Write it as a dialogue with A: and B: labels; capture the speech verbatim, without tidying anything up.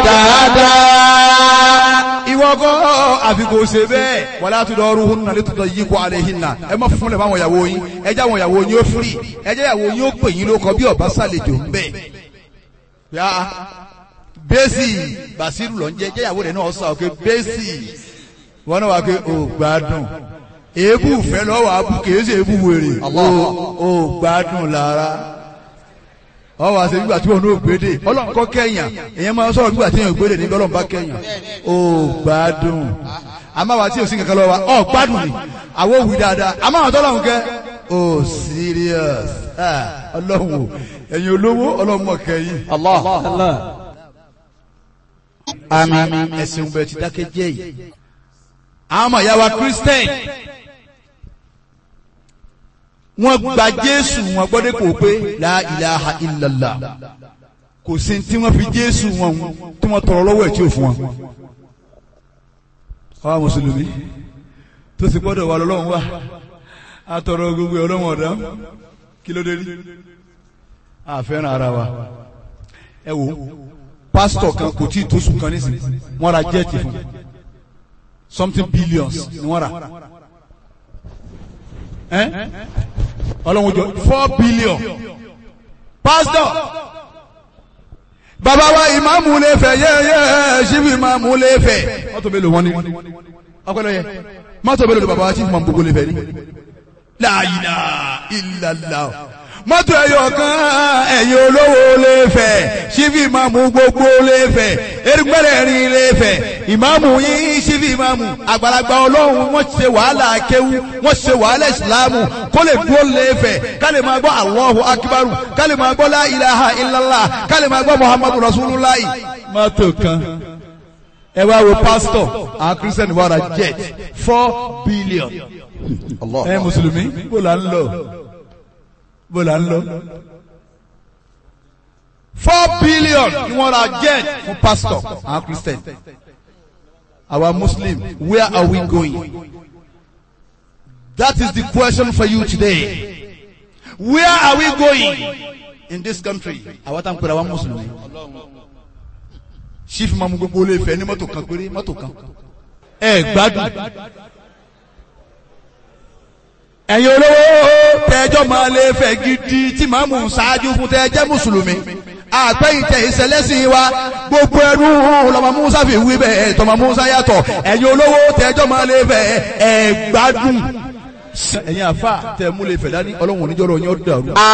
A: dáadáa. ìwọ kọ́ àfikò ṣe bẹ́ẹ̀ wala tudaruhunna litudayyiqu alayhinna ẹ má fún lẹ̀ fáwọn ìyàwó yín ẹ jẹ́ àwọn ìyàwó yín ó firi ẹ jẹ́ ìyàwó yín ó pè yín lóko bí ọba sàlejò ń bẹ̀. bẹ́ẹ̀sì Bàṣírù lọ ń jẹ́ jẹ́ ìyàwó rẹ̀ náà sọ pé bẹ́ẹ̀sì wọn náà wà pé ò gbádùn èébù fẹ́ lọ́wọ́ abú kìí ṣe èébù wèrè ò gbádùn lára ọ wá ṣe nígbà tí wọn ò gbédè Ọlọ́run kọ́ kẹ́yàn èèyàn máa ń sọ̀rọ̀ nígbà tí èèyàn gbédè ní Ọlọ́run bá kẹ́yàn ò gbádùn àmàwà tí ò sí kankan lọ́wọ́ ọ gbádùn ni àwọn òwì dáadáa àmàwà tọ́lọ́run kẹ́ ò serious Ọlọ́run ẹ̀yin olówó Ọlọ́run mọ̀ kẹ́yìn àmín ẹ̀sìn bẹ̀rẹ̀ ti dákẹ́ jẹ́ yìí àmọ́ ìyá wa Christian wọ́n gba Jésù wọn gbọ́dé kò pé la ilaha illallah kò sí tí wọ́n fi Jésù wọn tí wọ́n tọrọ lọ́wọ́ ẹ̀ tí ò fún wọn. àwa mùsùlùmí tó sì gbọ́dọ̀ wà lọ́wọ́ wa àtọrọ gbogbo ọlọ́wọ́ ọ̀dá kí ló dé rí àfẹ́ràn ara wa. ẹ wo pásítọ̀ kan kò tí ì tó sùn kan nísìnyí wọ́n ra jẹ́ẹ̀tì fún something billions ni wọ́n rà ẹ́ ọlọ́run jọ four billion pastor bàbá wa ìmáàmù lè fẹ́ yẹ́yẹ́ ṣíbi ìmáàmù lè fẹ́ mọ́tò mélòó wọn ni ọpẹlẹ yẹ mọ́tò mélòó ni bàbá wa ṣíbi ìmáàmù gbogbo lè fẹ́ ni la ilaha illallah mọ́tò ẹ̀yọ̀ kan ẹ̀yin olówó lè fẹ́ ṣíbi ìmáàmù gbogbo lè fẹ́ erigbẹ́rẹ́ rin lè fẹ́ ìmáàmù yín ṣíbi ìmáàmù àgbàlagbà ọlọ́run wọ́n ṣe wàhálà kéwú wọ́n ṣe wàhálà ìsìláàmù kó lè dúró lè fẹ́ ká lè máa gbọ́ Allahu akbaru ká lè máa gbọ́ la ilaha illallah ká lè máa gbọ́ muhammadu rasulullah. mọ́tò kan ẹ wá wo pásítọ̀ àwọn kírísítẹ́nì wà ra jet four billion ẹ mùsùlùmí bó la ń lọ bó la ń lọ four billion ni wọ́n ra jet fún pastor and Christian. Our Muslim, where are we going? That is the question for you today. Where are we going in this country? Àwa tá ń pèrè àwọn Muslim. Chief Mamu gbogbo lè fẹ́ ní mọ́tò kan péré mọ́tò kan. Ẹ gbádùn. Ẹ̀yin olówó tẹ́jọ́ máa lè fẹ́ gidi tí màmú ṣáájú fún tẹ́jẹ́ Mùsùlùmí. Àpẹ́yìntẹ̀ ìṣẹ̀lẹ́sìn wa gbogbo ẹrú lọ́mọ Musa fi wí bẹ́ẹ̀ tọmọ Musa yàtọ̀ ẹ̀yin olówó tẹ́jọ́ máa lè fẹ́ ẹ̀ gbádùn. Ẹ̀yin àfà tẹ́ mú lè fẹ́ dání Ọlọ́run oníjọ́rọ̀ yín ó dàrú.